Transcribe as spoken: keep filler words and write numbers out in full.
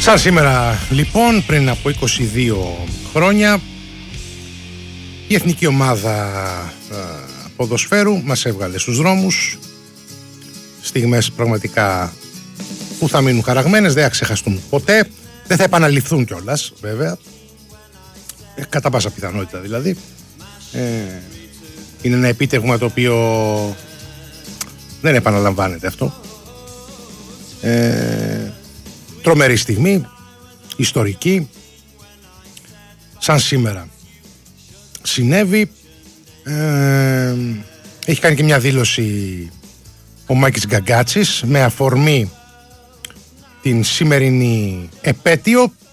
Σαν σήμερα λοιπόν, πριν από είκοσι δύο χρόνια, η εθνική ομάδα α, ποδοσφαίρου μας έβγαλε στους δρόμους. Στιγμές πραγματικά που θα μείνουν χαραγμένες, δεν θα ξεχαστούν ποτέ, δεν θα επαναληφθούν κιόλας βέβαια, ε, κατά πάσα πιθανότητα δηλαδή. ε, είναι ένα επίτευγμα το οποίο δεν επαναλαμβάνεται αυτό. ε, τρομερή στιγμή, ιστορική, σαν σήμερα συνέβη. ε, έχει κάνει και μια δήλωση ο Μάκης Γκαγκάτσης με αφορμή την σημερινή επέτειο